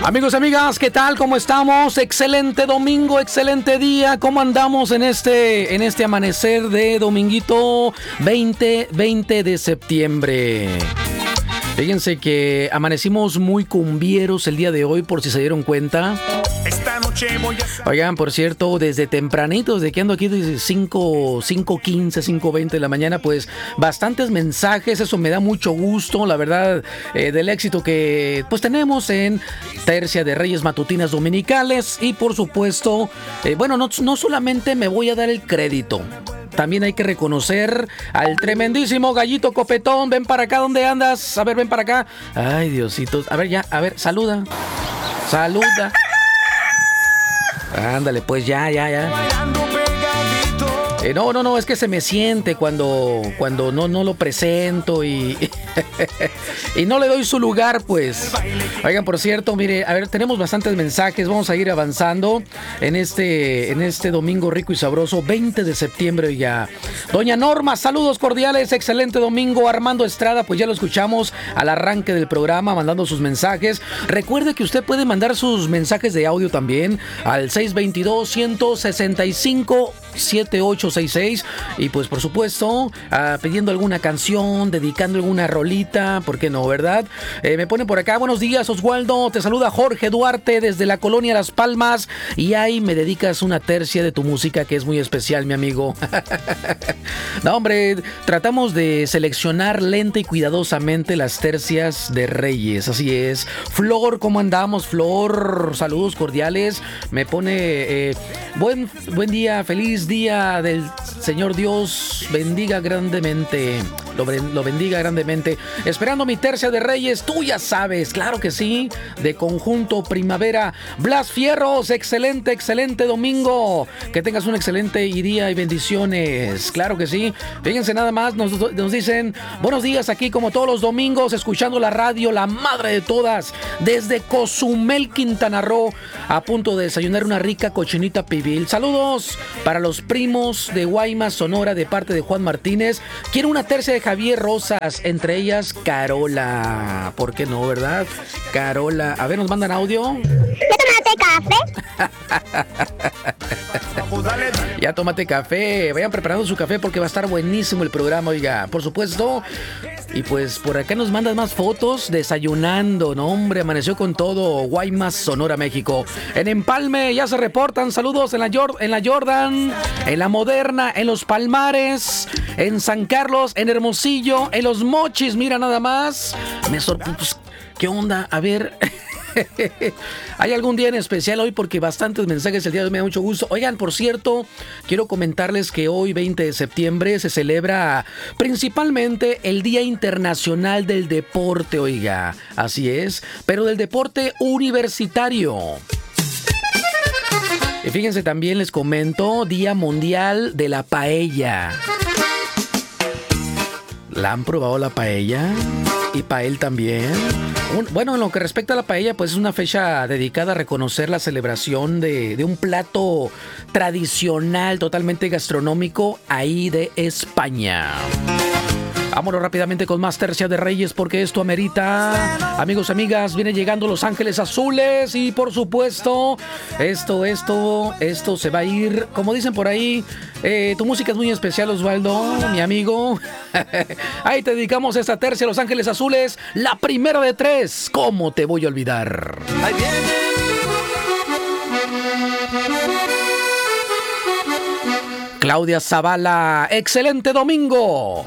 Amigos, amigas, ¿qué tal? ¿Cómo estamos? Excelente domingo, excelente día. ¿Cómo andamos en este amanecer de dominguito 20 de septiembre? Fíjense que amanecimos muy cumbieros el día de hoy, por si se dieron cuenta. Oigan, por cierto, desde tempranito, desde que ando aquí desde 5:15, 5:20 de la mañana, pues bastantes mensajes, eso me da mucho gusto, la verdad, del éxito que pues tenemos en Tercia de Reyes Matutinas Dominicales. Y por supuesto, bueno, no solamente me voy a dar el crédito, también hay que reconocer al tremendísimo Gallito Copetón. Ven para acá, ¿dónde andas? A ver, ven para acá. Ay, Diosito, a ver ya, a ver, saluda. Ándale, pues ya. No, es que se me siente cuando no lo presento y y no le doy su lugar, pues. Oigan, por cierto, mire, a ver, tenemos bastantes mensajes, vamos a ir avanzando en este domingo rico y sabroso, 20 de septiembre ya. Doña Norma, saludos cordiales, excelente domingo. Armando Estrada, pues ya lo escuchamos al arranque del programa, mandando sus mensajes. Recuerde que usted puede mandar sus mensajes de audio también al 622-165-7866 y pues por supuesto pidiendo alguna canción, dedicando alguna rolita, ¿por qué no, verdad? Me ponen por acá, buenos días Oswaldo, te saluda Jorge Duarte desde la colonia Las Palmas y ahí me dedicas una tercia de tu música que es muy especial, mi amigo. No, hombre, tratamos de seleccionar lenta y cuidadosamente las tercias de Reyes, así es. Flor, ¿cómo andamos, Flor? Saludos cordiales, me pone buen día, feliz día del Señor Dios, bendiga grandemente, lo bendiga grandemente. Esperando mi tercia de Reyes, tú ya sabes, claro que sí, de Conjunto Primavera. Blas Fierros, excelente domingo. Que tengas un excelente día y bendiciones, claro que sí. Fíjense nada más, nos dicen, buenos días aquí como todos los domingos, escuchando la radio, la madre de todas, desde Cozumel, Quintana Roo, a punto de desayunar una rica cochinita pibil. Saludos para los primos de Guaymas, Sonora, de parte de Juan Martínez. Quiero una tercia de Javier Rosas, entre ellas Carola. ¿Por qué no, verdad? Carola. A ver, nos mandan audio. ¿Ya tomaste café? Ya tómate café. Vayan preparando su café porque va a estar buenísimo el programa, oiga. Por supuesto. Y pues por acá nos mandan más fotos desayunando. No, hombre, amaneció con todo. Guaymas, Sonora, México. En Empalme ya se reportan. Saludos en la Jordan, en la Moderna, en Los Palmares, en San Carlos, en Hermosillo, en Los Mochis. Mira nada más. Me sorprende. Pues, ¿qué onda? A ver. ¿Hay algún día en especial hoy? Porque bastantes mensajes el día de hoy, me da mucho gusto. Oigan, por cierto, quiero comentarles que hoy, 20 de septiembre, se celebra principalmente el Día Internacional del Deporte, oiga. Así es, pero del deporte universitario. Y fíjense, también les comento, Día Mundial de la Paella. ¿La han probado la paella? Y para él también. Bueno, en lo que respecta a la paella, pues es una fecha dedicada a reconocer la celebración de un plato tradicional, totalmente gastronómico, ahí de España. Vámonos rápidamente con más Tercia de Reyes porque esto amerita. Amigos, amigas, viene llegando Los Ángeles Azules y por supuesto, esto se va a ir, como dicen por ahí, tu música es muy especial, Osvaldo, mi amigo. Ahí te dedicamos esta tercia, Los Ángeles Azules, la primera de 3. ¿Cómo te voy a olvidar? Ahí viene. Claudia Zavala, excelente domingo.